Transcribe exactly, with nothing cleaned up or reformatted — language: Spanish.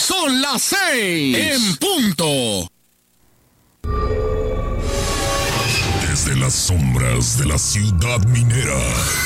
Son las seis en punto. Desde las sombras de la ciudad minera